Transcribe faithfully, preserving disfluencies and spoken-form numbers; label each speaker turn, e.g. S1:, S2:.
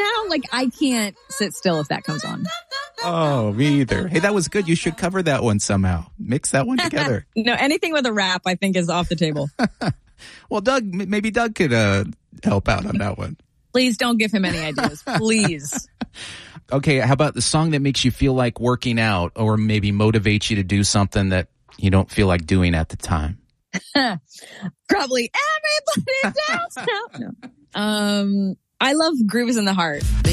S1: now. Like, I can't sit still if that comes on.
S2: Oh, me either. Hey, that was good. You should cover that one somehow. Mix that one together.
S1: No, anything with a rap, I think, is off the table.
S2: Well, Doug, maybe Doug could uh, help out on that one.
S1: Please don't give him any ideas. Please.
S2: Okay, how about the song that makes you feel like working out or maybe motivates you to do something that you don't feel like doing at the time?
S1: Probably Everybody Dance Now. No. Um, I love Grooves in the Heart.